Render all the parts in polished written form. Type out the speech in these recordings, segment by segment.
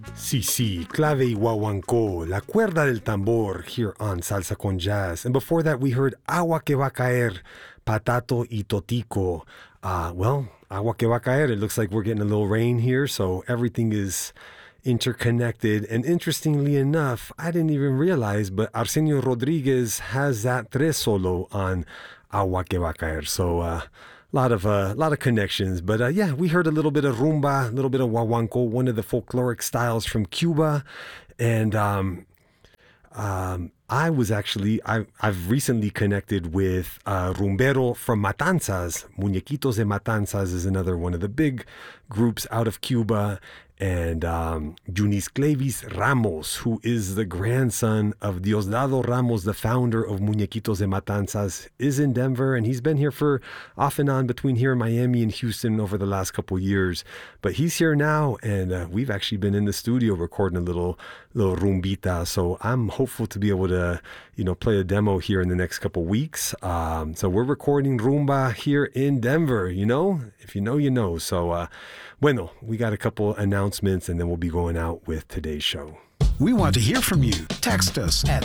Sí, sí, clave y guaguancó, la cuerda del tambor here on Salsa con Jazz. And before that, we heard Agua que va a caer, Patato y Totico. Agua que va a caer. It looks like we're getting a little rain here, so everything is interconnected. And interestingly enough, I didn't even realize, but Arsenio Rodriguez has that tres solo on Agua que va a caer. So, lot of connections, but we heard a little bit of rumba, a little bit of guaguancó, one of the folkloric styles from Cuba, and I've recently connected with rumbero from Matanzas. Muñequitos de Matanzas is another one of the big groups out of Cuba. And Yunis Clevis Ramos, who is the grandson of Diosdado Ramos, the founder of Muñequitos de Matanzas, is in Denver. And he's been here for off and on between here in Miami and Houston over the last couple years. But he's here now, and we've actually been in the studio recording a little rumbita. So I'm hopeful to be able to, play a demo here in the next couple weeks. So we're recording rumba here in Denver, If you know, you know. So, we got a couple announcements, and then we'll be going out with today's show. We want to hear from you. Text us at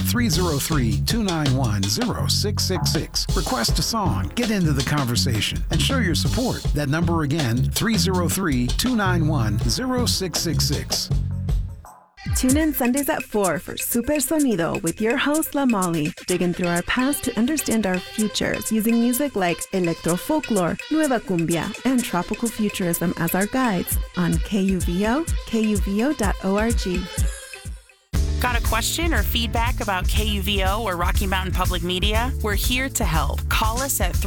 303-291-0666. Request a song, get into the conversation, and show your support. That number again, 303-291-0666. Tune in Sundays at 4 for Super Sonido with your host, La Molly, digging through our past to understand our futures using music like electro folklore, nueva cumbia, and tropical futurism as our guides on KUVO, KUVO.org. Got a question or feedback about KUVO or Rocky Mountain Public Media? We're here to help. Call us at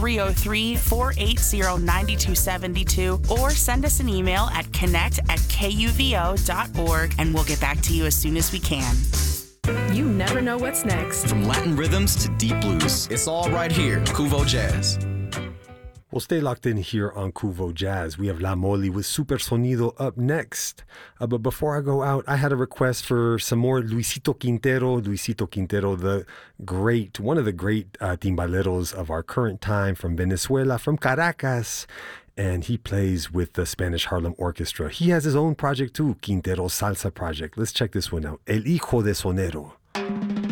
303-480-9272 or send us an email at connect@kuvo.org, and we'll get back to you as soon as we can. You never know what's next. From Latin rhythms to deep blues, it's all right here, Cuvo Jazz. Well, stay locked in here on Cuvo Jazz. We have La Molly with Super Sonido up next. But before I go out, I had a request for some more Luisito Quintero. Luisito Quintero, one of the great timbaleros of our current time, from Venezuela, from Caracas. And he plays with the Spanish Harlem Orchestra. He has his own project too, Quintero Salsa Project. Let's check this one out. El Hijo de Sonero.